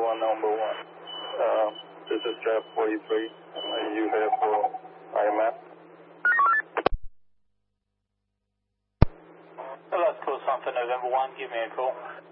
1, number 1. This is Jeff 43. You have for IMAP. Well, that's call sign for November 1. Give me a call.